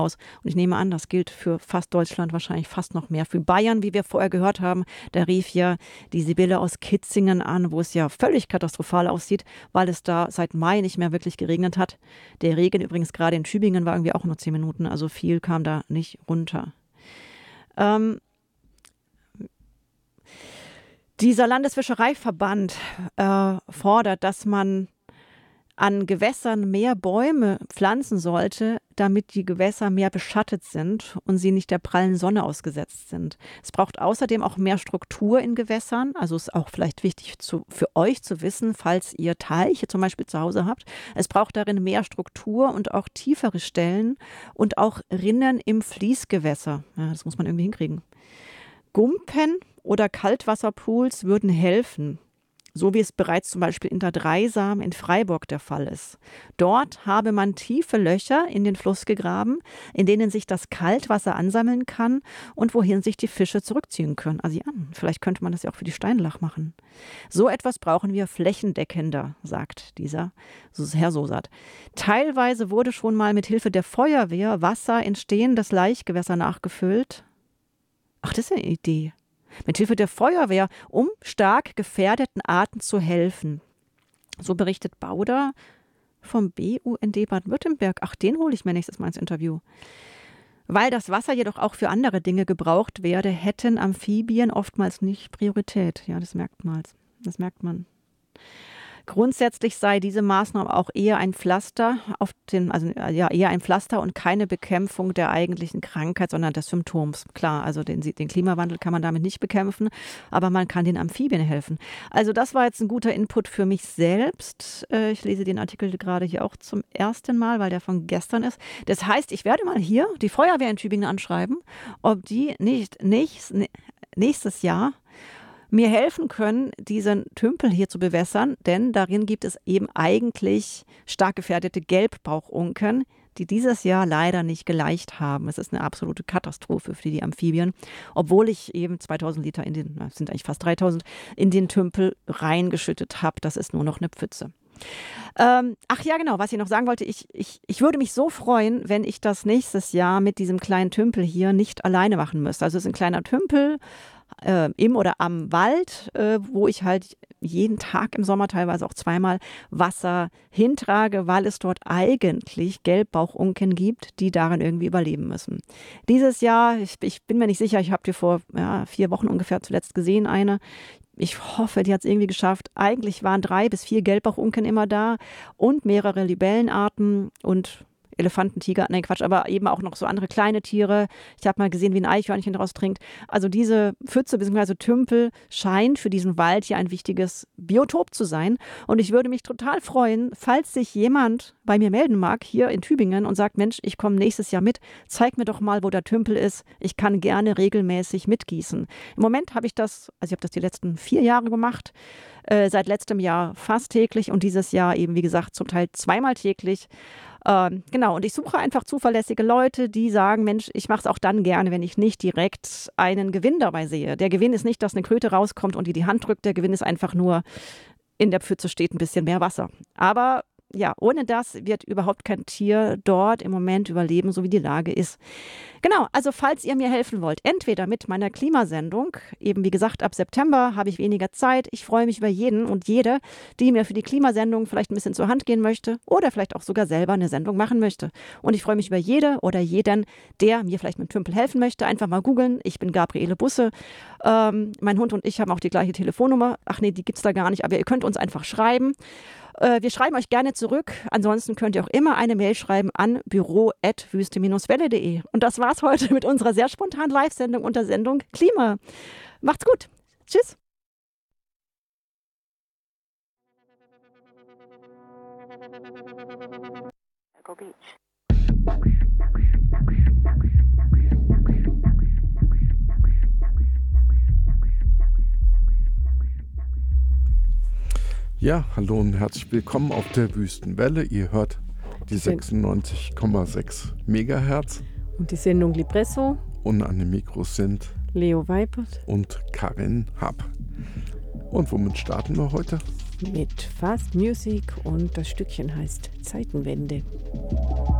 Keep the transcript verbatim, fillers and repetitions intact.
Und ich nehme an, das gilt für fast Deutschland, wahrscheinlich fast noch mehr. Für Bayern, wie wir vorher gehört haben, da rief ja die Sibylle aus Kitzingen an, wo es ja völlig katastrophal aussieht, weil es da seit Mai nicht mehr wirklich geregnet hat. Der Regen übrigens gerade in Tübingen war irgendwie auch nur zehn Minuten, also viel kam da nicht runter. Ähm, dieser Landesfischereiverband äh, fordert, dass man an Gewässern mehr Bäume pflanzen sollte, damit die Gewässer mehr beschattet sind und sie nicht der prallen Sonne ausgesetzt sind. Es braucht außerdem auch mehr Struktur in Gewässern. Also ist auch vielleicht wichtig zu, für euch zu wissen, falls ihr Teiche zum Beispiel zu Hause habt. Es braucht darin mehr Struktur und auch tiefere Stellen und auch Rinnen im Fließgewässer. Ja, das muss man irgendwie hinkriegen. Gumpen oder Kaltwasserpools würden helfen. So wie es bereits zum Beispiel in der Dreisam in Freiburg der Fall ist. Dort habe man tiefe Löcher in den Fluss gegraben, in denen sich das Kaltwasser ansammeln kann und wohin sich die Fische zurückziehen können. Also ja, vielleicht könnte man das ja auch für die Steinlach machen. So etwas brauchen wir flächendeckender, sagt dieser Herr Sosat. Teilweise wurde schon mal mit Hilfe der Feuerwehr Wasser in stehendes Laichgewässer nachgefüllt. Ach, das ist eine Idee. Mit Hilfe der Feuerwehr, um stark gefährdeten Arten zu helfen. So berichtet Bauder vom B U N D Baden-Württemberg. Ach, den hole ich mir nächstes Mal ins Interview. Weil das Wasser jedoch auch für andere Dinge gebraucht werde, hätten Amphibien oftmals nicht Priorität. Ja, das merkt man. Das merkt man. Grundsätzlich sei diese Maßnahme auch eher ein Pflaster auf den, also ja, eher ein Pflaster und keine Bekämpfung der eigentlichen Krankheit, sondern des Symptoms. Klar, also den, den Klimawandel kann man damit nicht bekämpfen, aber man kann den Amphibien helfen. Also das war jetzt ein guter Input für mich selbst. Ich lese den Artikel gerade hier auch zum ersten Mal, weil der von gestern ist. Das heißt, ich werde mal hier die Feuerwehr in Tübingen anschreiben, ob die nicht, nicht nächstes Jahr mir helfen können, diesen Tümpel hier zu bewässern, denn darin gibt es eben eigentlich stark gefährdete Gelbbauchunken, die dieses Jahr leider nicht geleicht haben. Es ist eine absolute Katastrophe für die Amphibien, obwohl ich eben zweitausend Liter in den, das sind eigentlich fast dreitausend, in den Tümpel reingeschüttet habe. Das ist nur noch eine Pfütze. Ähm, ach ja, genau, was ich noch sagen wollte, ich, ich, ich würde mich so freuen, wenn ich das nächstes Jahr mit diesem kleinen Tümpel hier nicht alleine machen müsste. Also es ist ein kleiner Tümpel, Äh, im oder am Wald, äh, wo ich halt jeden Tag im Sommer, teilweise auch zweimal, Wasser hintrage, weil es dort eigentlich Gelbbauchunken gibt, die darin irgendwie überleben müssen. Dieses Jahr, ich, ich bin mir nicht sicher, ich habe die vor ja, vier Wochen ungefähr zuletzt gesehen, eine. Ich hoffe, die hat es irgendwie geschafft. Eigentlich waren drei bis vier Gelbbauchunken immer da und mehrere Libellenarten und Elefanten, Tiger, nein Quatsch, aber eben auch noch so andere kleine Tiere. Ich habe mal gesehen, wie ein Eichhörnchen daraus trinkt. Also diese Pfütze bzw. Tümpel scheint für diesen Wald hier ein wichtiges Biotop zu sein. Und ich würde mich total freuen, falls sich jemand bei mir melden mag, hier in Tübingen und sagt, Mensch, ich komme nächstes Jahr mit, zeig mir doch mal, wo der Tümpel ist. Ich kann gerne regelmäßig mitgießen. Im Moment habe ich das, also ich habe das die letzten vier Jahre gemacht, äh, seit letztem Jahr fast täglich und dieses Jahr eben, wie gesagt, zum Teil zweimal täglich. Ähm, genau, und ich suche einfach zuverlässige Leute, die sagen, Mensch, ich mache es auch dann gerne, wenn ich nicht direkt einen Gewinn dabei sehe. Der Gewinn ist nicht, dass eine Kröte rauskommt und die die Hand drückt. Der Gewinn ist einfach nur, in der Pfütze steht ein bisschen mehr Wasser. Aber ja, ohne das wird überhaupt kein Tier dort im Moment überleben, so wie die Lage ist. Genau, also falls ihr mir helfen wollt, entweder mit meiner Klimasendung, eben wie gesagt, ab September habe ich weniger Zeit. Ich freue mich über jeden und jede, die mir für die Klimasendung vielleicht ein bisschen zur Hand gehen möchte oder vielleicht auch sogar selber eine Sendung machen möchte. Und ich freue mich über jede oder jeden, der mir vielleicht mit dem Tümpel helfen möchte. Einfach mal googeln. Ich bin Gabriele Busse. Ähm, mein Hund und ich haben auch die gleiche Telefonnummer. Ach nee, die gibt es da gar nicht, aber ihr könnt uns einfach schreiben. Wir schreiben euch gerne zurück. Ansonsten könnt ihr auch immer eine Mail schreiben an büro at wüste Bindestrich welle punkt de. Und das war's heute mit unserer sehr spontanen Live-Sendung unter Sendung Klima. Macht's gut. Tschüss. Echo Beach. Ja, hallo und herzlich willkommen auf der Wüstenwelle. Ihr hört die sechsundneunzig Komma sechs Megahertz. Und die Sendung Lipresso. Und an den Mikros sind Leo Weipert und Karin Happ. Und womit starten wir heute? Mit Fast Music und das Stückchen heißt Zeitenwende.